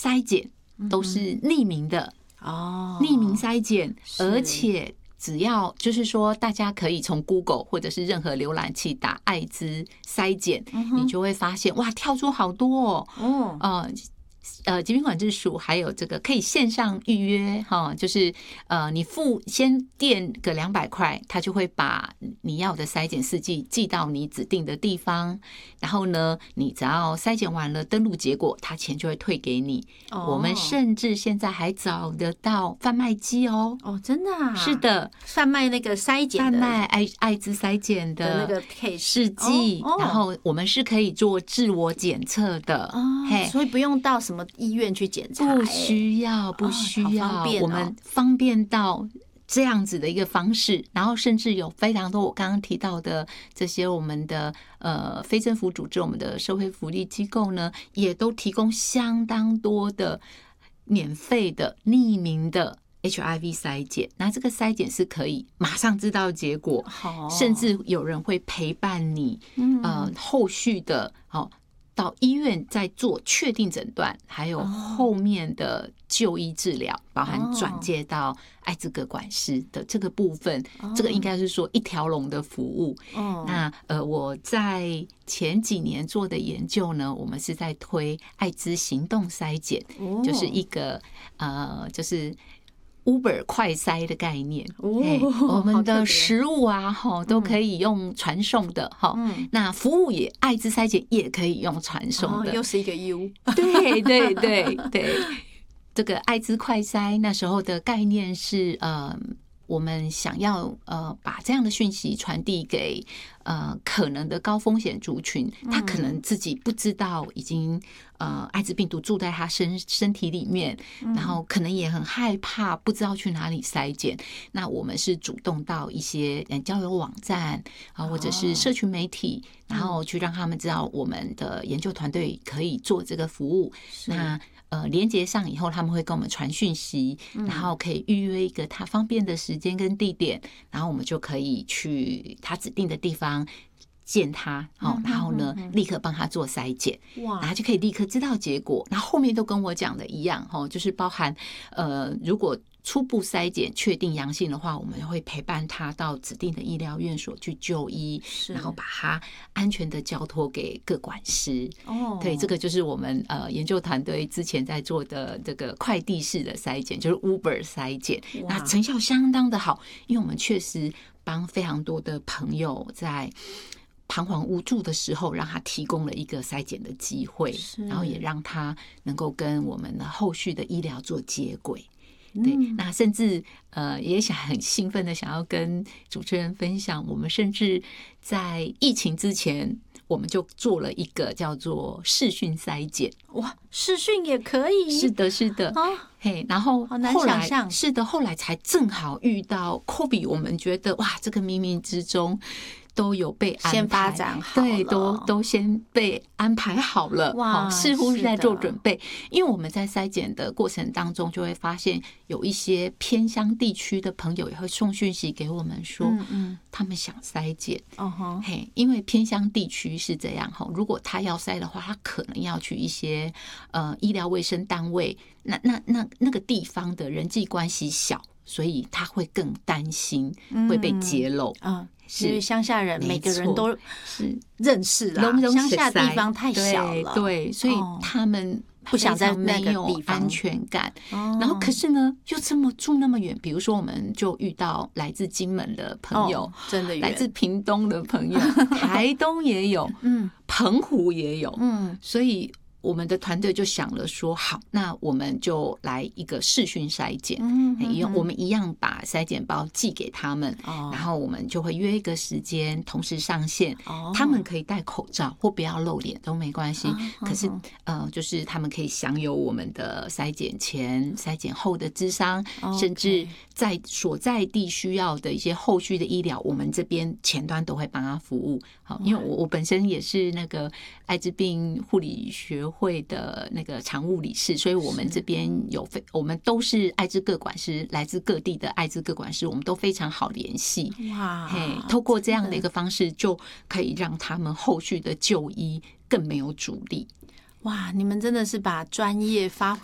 筛检都是匿名的匿名筛检，而且只要就是说，大家可以从 Google 或者是任何浏览器打艾滋筛检，你就会发现哇，跳出好多疾病管制署还有这个可以线上预约哈，就是你先垫个200块，他就会把你要的筛检试剂寄到你指定的地方，然后呢，你只要筛检完了登录结果，他钱就会退给你。我们甚至现在还找得到贩卖机哦， 真的啊？ 是的， 贩卖那个筛检的， 贩卖艾滋筛检的那个试剂，然后我们是可以做自我检测的， 所以不用到什么医院去检查， 不需要，我们方便到这样子的一个方式，然后甚至有非常多我刚刚提到的这些我们的非政府组织，我们的社会福利机构呢，也都提供相当多的免费的匿名的HIV 筛检，那这个筛检是可以马上知道结果，甚至有人会陪伴你后续的到医院再做确定诊断，还有后面的就医治疗，包含转介到艾滋个管师的这个部分，这个应该是说一条龙的服务。那我在前几年做的研究呢，我们是在推艾滋行动筛检，就是一个就是Uber 快筛的概念，我们的食物啊都可以用传送的，那服务也艾滋筛检也可以用传送的， 又是一个 U， 对，这个艾滋快筛那时候的概念是我们想要把这样的讯息传递给可能的高风险族群，他可能自己不知道已经艾滋病毒住在他身体里面，然后可能也很害怕，不知道去哪里筛检。那我们是主动到一些交友网站或者是社群媒体，然后去让他们知道我们的研究团队可以做这个服务。那连接上以后，他们会跟我们传讯息，然后可以预约一个他方便的时间跟地点，然后我们就可以去他指定的地方见他，然后呢立刻帮他做筛检，然后就可以立刻知道结果。然后后面都跟我讲的一样，就是包含如果初步筛检确定阳性的话，我们会陪伴他到指定的医疗院所去就医，然后把他安全的交托给个管师。对，这个就是我们研究团队之前在做的这个快递式的筛检，就是 Uber 筛检，那成效相当的好，因为我们确实帮非常多的朋友在彷徨无助的时候，让他提供了一个筛检的机会，然后也让他能够跟我们的后续的医疗做接轨。对，那甚至也想很兴奋的想要跟主持人分享，我们甚至在疫情之前，我们就做了一个叫做视讯筛检。 哇，视讯也可以？ 是的，是的。然后后来是的，后来才正好遇到 COVID， 我们觉得哇，这个冥冥之中都有被安排， 先发展好了， 对，都先被安排好了，哇，似乎是在做准备。因为我们在筛检的过程当中，就会发现有一些偏乡地区的朋友也会送讯息给我们说，他们想筛检，因为偏乡地区是这样，如果他要筛的话，他可能要去一些医疗卫生单位，那个地方的人际关系小，所以他会更担心会被揭露。 因为乡下人每个人都是认识啦，乡下地方太小了， 对，所以他们不想在那个地方安全感。然后可是呢，又这么住那么远，比如说我们就遇到来自金门的朋友， 真的来自屏东的朋友，台东也有，澎湖也有，所以我们的团队就想了说，好，那我们就来一个视讯筛检，我们一样把筛检包寄给他们，然后我们就会约一个时间同时上线，他们可以戴口罩或不要露脸都没关系，可是就是他们可以享有我们的筛检前筛检后的咨商，甚至在所在地需要的一些后续的医疗，我们这边前端都会帮他服务。好，因为我本身也是那个艾滋病护理学会的那个常务理事，所以我们这边我们都是艾滋个管师，来自各地的艾滋个管师，我们都非常好联系。哇，透过这样的一个方式，就可以让他们后续的就医更没有阻力。 哇，你们真的是把专业发挥